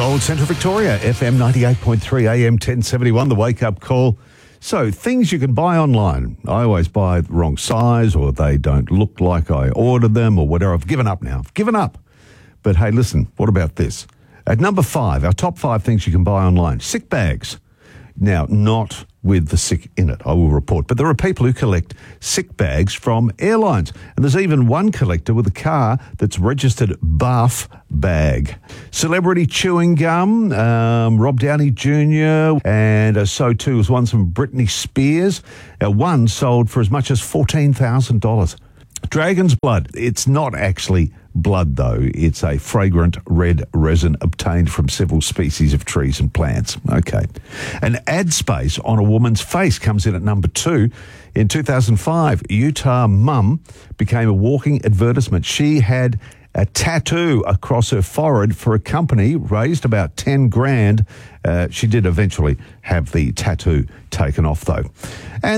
Gold Central Victoria, FM 98.3 AM 1071, the wake-up call. So, things you can buy online. I always buy the wrong size, or they don't look like I ordered them, or whatever. I've given up now. I've given up. But hey, listen, what about this? At number 5, our top 5 things you can buy online. Sick bags. Now, not with the sick in it, I will report. But there are people who collect sick bags from airlines. And there's even one collector with a car that's registered BAF bag. Celebrity chewing gum, Rob Downey Jr. And so too was one from Britney Spears. One sold for as much as $14,000. Dragon's blood. It's not actually blood, though. It's a fragrant red resin obtained from several species of trees and plants. Okay. An ad space on a woman's face comes in at number 2. In 2005, Utah mum became a walking advertisement. She had a tattoo across her forehead for a company, raised about $10,000. She did eventually have the tattoo taken off, though. And